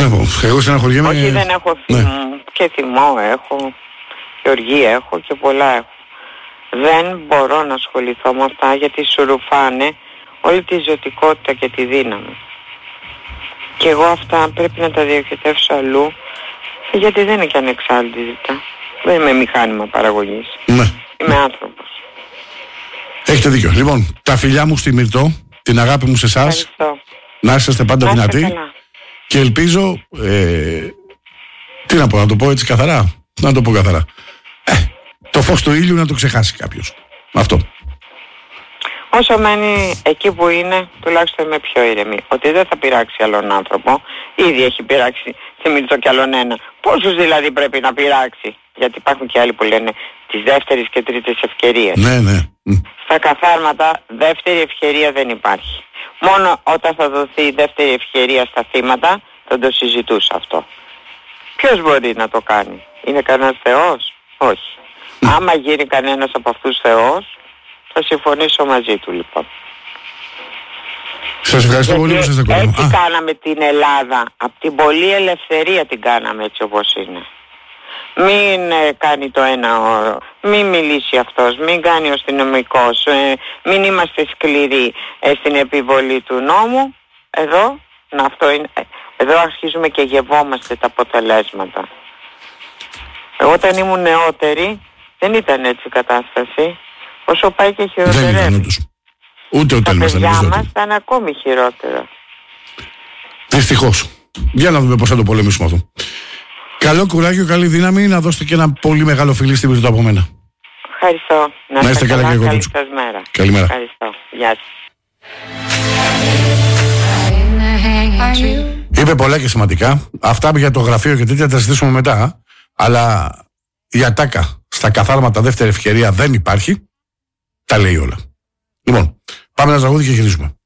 να πω. Εγώ στεναχωριέμαι. Όχι, δεν έχω και θυμό έχω, και οργή έχω και πολλά έχω. Δεν μπορώ να ασχοληθώ με αυτά γιατί σου ρουφάνε όλη τη ζωτικότητα και τη δύναμη. Και εγώ αυτά πρέπει να τα διοχετεύσω αλλού, γιατί δεν είναι και ανεξάρτητα. Δεν είμαι μηχάνημα παραγωγής. Ναι. Είμαι άνθρωπος. Έχετε δίκιο. Λοιπόν, τα φιλιά μου στη Μυρτώ, την αγάπη μου σε εσάς. Να είσαστε πάντα δυνατοί. Καλά. Και ελπίζω, τι να πω, να το πω έτσι καθαρά. Να το πω καθαρά. Το φως του ήλιου να το ξεχάσει κάποιος. Αυτό. Όσο μένει εκεί που είναι, τουλάχιστον είμαι πιο ήρεμη. Ότι δεν θα πειράξει άλλον άνθρωπο. Ήδη έχει πειράξει τη Μυρτώ κι άλλον ένα. Πόσους δηλαδή πρέπει να πειράξει? Γιατί υπάρχουν και άλλοι που λένε τις δεύτερες και τρίτες ευκαιρίες. Ναι. Στα καθάρματα δεύτερη ευκαιρία δεν υπάρχει. Μόνο όταν θα δοθεί η δεύτερη ευκαιρία στα θύματα θα το συζητούσα αυτό. Ποιος μπορεί να το κάνει? Είναι κανένας θεός? Όχι. Άμα γίνει κανένας από αυτούς θεός, θα συμφωνήσω μαζί του λοιπόν. Σας ευχαριστώ πολύ που είστε κοντά. Έτσι κάναμε την Ελλάδα. Από την πολλή ελευθερία την κάναμε έτσι όπως είναι. Μην κάνει το ένα όρο, μην μιλήσει αυτός, μην κάνει ο αστυνομικός, μην είμαστε σκληροί στην επιβολή του νόμου. Εδώ αρχίζουμε και γευόμαστε τα αποτελέσματα. Όταν ήμουν νεότερη δεν ήταν έτσι η κατάσταση. Όσο πάει και χειροτερεύει. Δεν ήταν όντως. Ούτε ο τέλος ήταν. Τα παιδιά μας ήταν ακόμη χειρότερα. Δυστυχώς. Για να δούμε πώς θα το πολεμήσουμε αυτό. Καλό κουράγιο, καλή δύναμη, να δώσετε και ένα πολύ μεγάλο φιλί στην Μυρτώ από μένα. Ευχαριστώ. Να είστε καλά και εγώ. Καλή σας μέρα. Καλημέρα. Ευχαριστώ. Γεια σας. Είπε πολλά και σημαντικά. Αυτά για το γραφείο και τέτοια τα συζητήσουμε μετά. Αλλά η ατάκα στα καθάρματα δεύτερη ευκαιρία δεν υπάρχει. Τα λέει όλα. Λοιπόν, πάμε ένα τραγούδι και γυρίζουμε.